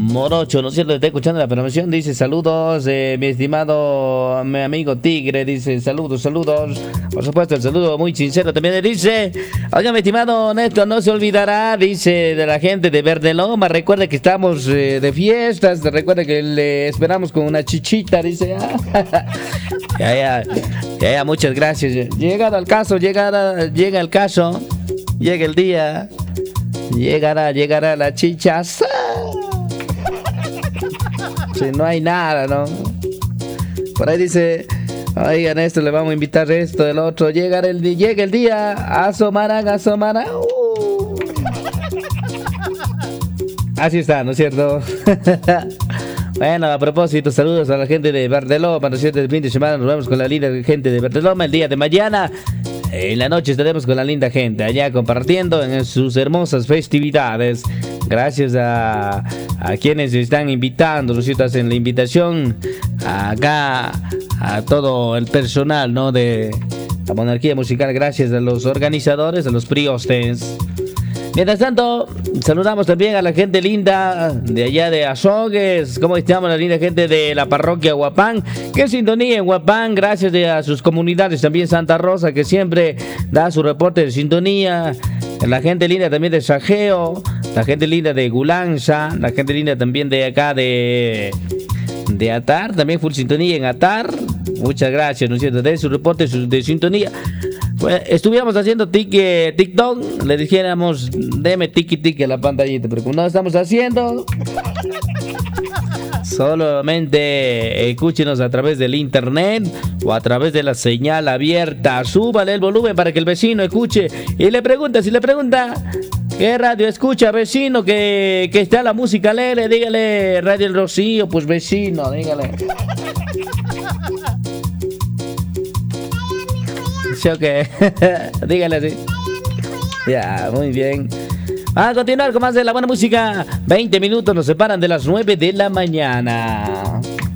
Morocho, ¿no es cierto? Está escuchando la programación, dice saludos, mi estimado mi amigo Tigre, dice saludos. Por supuesto, el saludo muy sincero también le dice, oiga, mi estimado Néstor, no se olvidará, dice, de la gente de Verde Loma, recuerde que estamos de fiestas, recuerde que le esperamos con una chichita, dice. Ya, muchas gracias. Llega el caso, llega el día, llegará la chicha. Si no hay nada, ¿no? Por ahí dice, oigan, esto le vamos a invitar esto, el otro. Llega el día, asomarán. Así está, ¿no es cierto? Bueno, a propósito, saludos a la gente de Bardeloma, ¿no es cierto? El fin de semana nos vemos con la linda gente de Bardeloma. El día de mañana, en la noche estaremos con la linda gente allá compartiendo en sus hermosas festividades. Gracias a quienes están invitando, ¿no es cierto? Hacen la invitación acá a todo el personal, ¿no? De la monarquía musical. Gracias a los organizadores, a los priostes. Mientras tanto, saludamos también a la gente linda de allá de Azogues. ¿Cómo estamos? La linda gente de la parroquia Huapán. Qué sintonía en Huapán. Gracias a sus comunidades. También Santa Rosa, que siempre da su reporte de sintonía. La gente linda también de Sajeo. La gente linda de Gulanza. La gente linda también de acá de Atar. También full sintonía en Atar. Muchas gracias, ¿no es cierto? De su reporte de sintonía. Pues, estuviéramos haciendo TikTok, le dijéramos, deme tiki a la pantallita, pero como no lo estamos haciendo, solamente escúchenos a través del internet o a través de la señal abierta. Súbale el volumen para que el vecino escuche y si le pregunta, ¿qué radio escucha, vecino? Que está la música alegre, dígale Radio El Rocío, pues vecino, dígale. ¿Sí o qué? Dígale así. Ya, muy bien. A continuar con más de la buena música. 20 minutos nos separan de las 9 de la mañana.